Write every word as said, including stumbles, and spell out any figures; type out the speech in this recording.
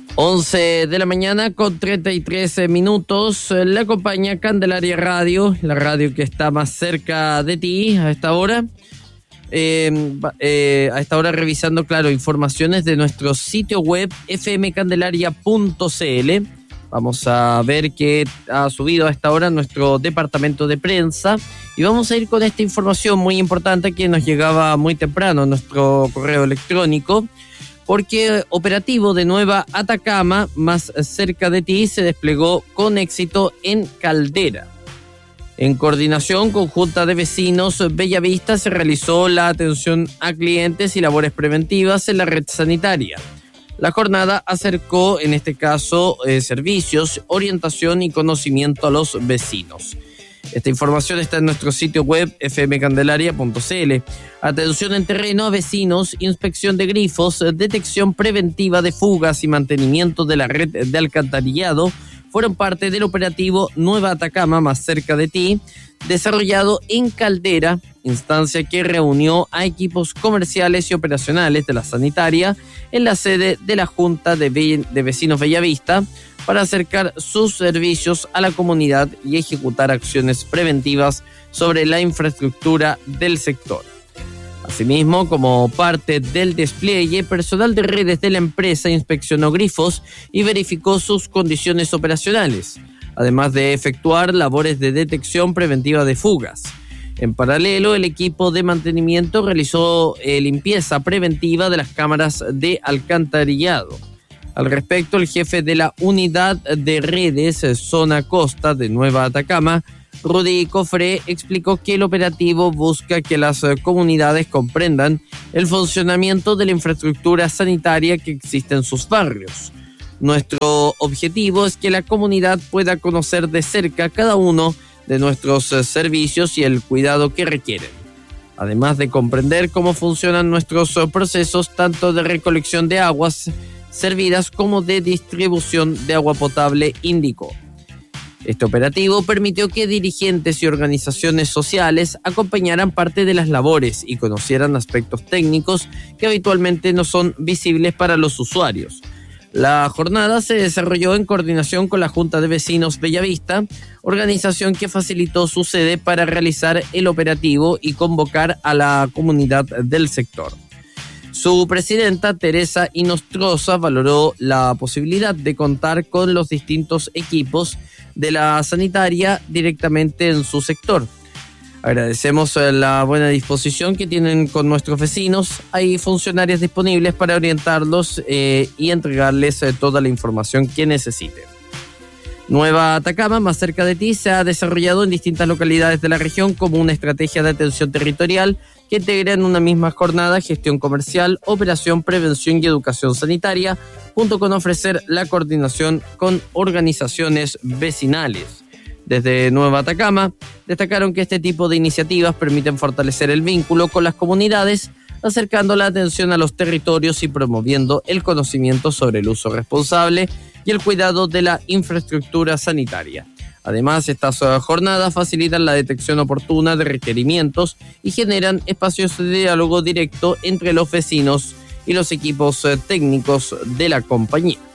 once de la mañana con treinta y tres minutos. La acompaña Candelaria Radio, la radio que está más cerca de ti a esta hora. Eh, eh, a esta hora revisando, claro, informaciones de nuestro sitio web f m candelaria punto c l. Vamos a ver qué ha subido a esta hora nuestro departamento de prensa y vamos a ir con esta información muy importante que nos llegaba muy temprano en nuestro correo electrónico, porque operativo de Nueva Atacama, más cerca de ti, se desplegó con éxito en Caldera. En coordinación con Junta de Vecinos Bellavista se realizó la atención a clientes y labores preventivas en la red sanitaria. La jornada acercó, en este caso, eh, servicios, orientación y conocimiento a los vecinos. Esta información está en nuestro sitio web f m candelaria punto c l. Atención en terreno a vecinos, inspección de grifos, detección preventiva de fugas y mantenimiento de la red de alcantarillado fueron parte del operativo Nueva Atacama, más cerca de ti, desarrollado en Caldera, instancia que reunió a equipos comerciales y operacionales de la sanitaria en la sede de la Junta de, Be- de Vecinos Bellavista para acercar sus servicios a la comunidad y ejecutar acciones preventivas sobre la infraestructura del sector. Asimismo, como parte del despliegue, personal de redes de la empresa inspeccionó grifos y verificó sus condiciones operacionales, además de efectuar labores de detección preventiva de fugas. En paralelo, el equipo de mantenimiento realizó eh, limpieza preventiva de las cámaras de alcantarillado. Al respecto, el jefe de la unidad de redes Zona Costa de Nueva Atacama, Rudy Cofré, explicó que el operativo busca que las comunidades comprendan el funcionamiento de la infraestructura sanitaria que existe en sus barrios. Nuestro objetivo es que la comunidad pueda conocer de cerca cada uno de nuestros servicios y el cuidado que requieren, además de comprender cómo funcionan nuestros procesos tanto de recolección de aguas servidas como de distribución de agua potable, indicó. Este operativo permitió que dirigentes y organizaciones sociales acompañaran parte de las labores y conocieran aspectos técnicos que habitualmente no son visibles para los usuarios. La jornada se desarrolló en coordinación con la Junta de Vecinos Bellavista, organización que facilitó su sede para realizar el operativo y convocar a la comunidad del sector. Su presidenta, Teresa Inostroza, valoró la posibilidad de contar con los distintos equipos de la sanitaria directamente en su sector. Agradecemos la buena disposición que tienen con nuestros vecinos. Hay funcionarios disponibles para orientarlos eh, y entregarles eh, toda la información que necesiten. Nueva Atacama, más cerca de ti, se ha desarrollado en distintas localidades de la región como una estrategia de atención territorial que integra en una misma jornada gestión comercial, operación, prevención y educación sanitaria, junto con ofrecer la coordinación con organizaciones vecinales. Desde Nueva Atacama, destacaron que este tipo de iniciativas permiten fortalecer el vínculo con las comunidades, acercando la atención a los territorios y promoviendo el conocimiento sobre el uso responsable y el cuidado de la infraestructura sanitaria. Además, estas jornadas facilitan la detección oportuna de requerimientos y generan espacios de diálogo directo entre los vecinos y los equipos técnicos de la compañía.